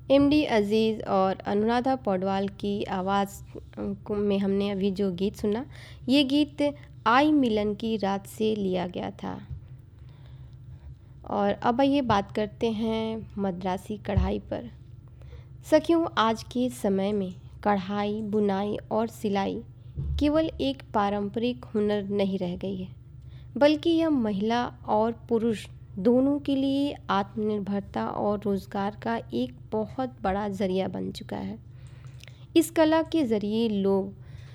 MD अजीज़ और अनुराधा पौडवाल की आवाज़ में हमने अभी जो गीत सुना, ये गीत आई मिलन की रात से लिया गया था। और अब आइए बात करते हैं मद्रासी कढ़ाई पर। सखियों, आज के समय में कढ़ाई, बुनाई और सिलाई केवल एक पारंपरिक हुनर नहीं रह गई है, बल्कि यह महिला और पुरुष दोनों के लिए आत्मनिर्भरता और रोज़गार का एक बहुत बड़ा ज़रिया बन चुका है। इस कला के ज़रिए लोग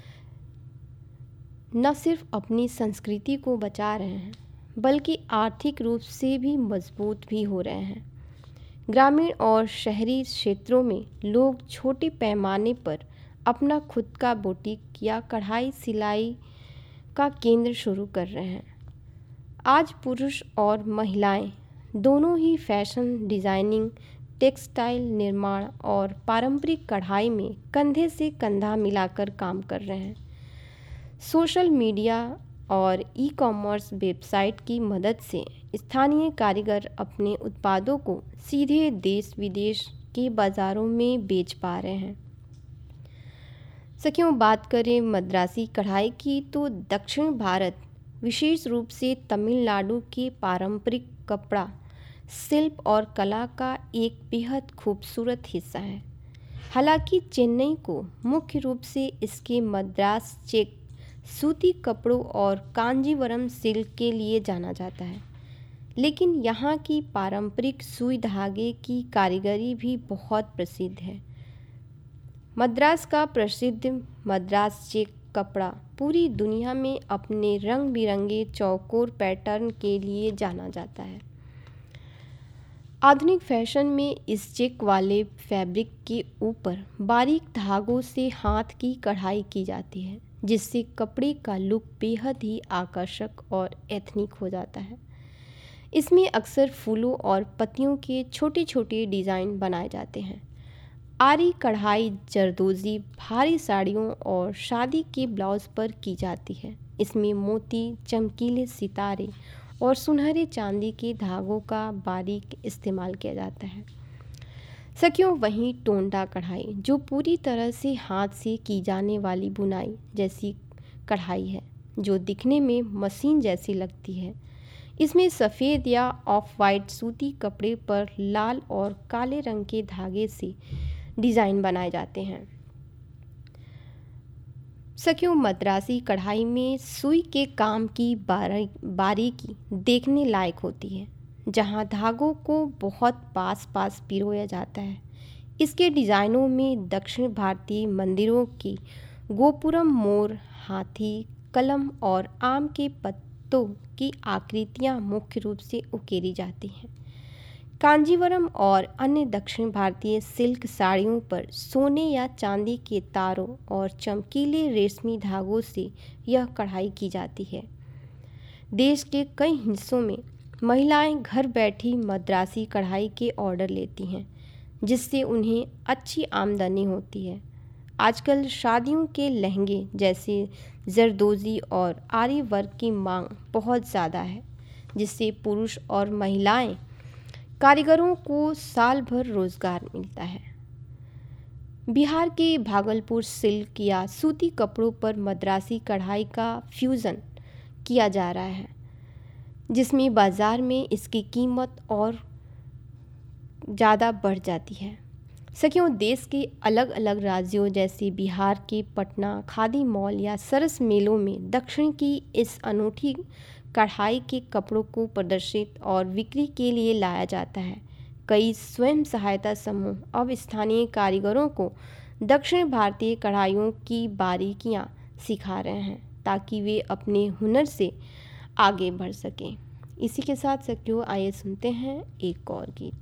न सिर्फ अपनी संस्कृति को बचा रहे हैं, बल्कि आर्थिक रूप से भी मजबूत भी हो रहे हैं। ग्रामीण और शहरी क्षेत्रों में लोग छोटे पैमाने पर अपना खुद का बुटीक या कढ़ाई सिलाई का केंद्र शुरू कर रहे हैं। आज पुरुष और महिलाएं दोनों ही फैशन डिज़ाइनिंग, टेक्सटाइल निर्माण और पारंपरिक कढ़ाई में कंधे से कंधा मिलाकर काम कर रहे हैं। सोशल मीडिया और ई-कॉमर्स वेबसाइट की मदद से स्थानीय कारीगर अपने उत्पादों को सीधे देश विदेश के बाज़ारों में बेच पा रहे हैं। सखियों, बात करें मद्रासी कढ़ाई की तो दक्षिण भारत, विशेष रूप से तमिलनाडु के पारंपरिक कपड़ा शिल्प और कला का एक बेहद खूबसूरत हिस्सा है। हालांकि चेन्नई को मुख्य रूप से इसके मद्रास चेक सूती कपड़ों और कांजीवरम सिल्क के लिए जाना जाता है, लेकिन यहाँ की पारंपरिक सुई धागे की कारीगरी भी बहुत प्रसिद्ध है। मद्रास का प्रसिद्ध मद्रास चेक कपड़ा पूरी दुनिया में अपने रंग बिरंगे चौकोर पैटर्न के लिए जाना जाता है। आधुनिक फैशन में इस चेक वाले फैब्रिक के ऊपर बारीक धागों से हाथ की कढ़ाई की जाती है, जिससे कपड़े का लुक बेहद ही आकर्षक और एथनिक हो जाता है। इसमें अक्सर फूलों और पत्तियों के छोटे छोटे डिज़ाइन बनाए जाते हैं। आरी कढ़ाई जरदोजी भारी साड़ियों और शादी के ब्लाउज पर की जाती है। इसमें मोती, चमकीले सितारे और सुनहरे चांदी के धागों का बारीक इस्तेमाल किया जाता है। सखियों, वहीं टोंडा कढ़ाई, जो पूरी तरह से हाथ से की जाने वाली बुनाई जैसी कढ़ाई है, जो दिखने में मशीन जैसी लगती है। इसमें सफ़ेद या ऑफ वाइट सूती कपड़े पर लाल और काले रंग के धागे से डिज़ाइन बनाए जाते हैं। सखियों, मद्रासी कढ़ाई में सुई के काम की बारीकी देखने लायक होती है, जहां धागों को बहुत पास पास पिरोया जाता है। इसके डिज़ाइनों में दक्षिण भारतीय मंदिरों की गोपुरम, मोर, हाथी, कलम और आम के पत्तों की आकृतियां मुख्य रूप से उकेरी जाती हैं। कांजीवरम और अन्य दक्षिण भारतीय सिल्क साड़ियों पर सोने या चांदी के तारों और चमकीले रेशमी धागों से यह कढ़ाई की जाती है। देश के कई हिस्सों में महिलाएं घर बैठी मद्रासी कढ़ाई के ऑर्डर लेती हैं, जिससे उन्हें अच्छी आमदनी होती है। आजकल शादियों के लहंगे जैसे जरदोजी और आरी वर्क की मांग बहुत ज़्यादा है, जिससे पुरुष और महिलाएं कारीगरों को साल भर रोजगार मिलता है। बिहार के भागलपुर सिल्क या सूती कपड़ों पर मद्रासी कढ़ाई का फ्यूज़न किया जा रहा है, जिसमें बाज़ार में इसकी कीमत और ज़्यादा बढ़ जाती है। सखियों, देश के अलग अलग राज्यों जैसे बिहार के पटना खादी मॉल या सरस मेलों में दक्षिण की इस अनूठी कढ़ाई के कपड़ों को प्रदर्शित और बिक्री के लिए लाया जाता है। कई स्वयं सहायता समूह अब स्थानीय कारीगरों को दक्षिण भारतीय कढ़ाइयों की बारीकियां सिखा रहे हैं, ताकि वे अपने हुनर से आगे बढ़ सकें। इसी के साथ सखियों, आइए सुनते हैं एक और गीत।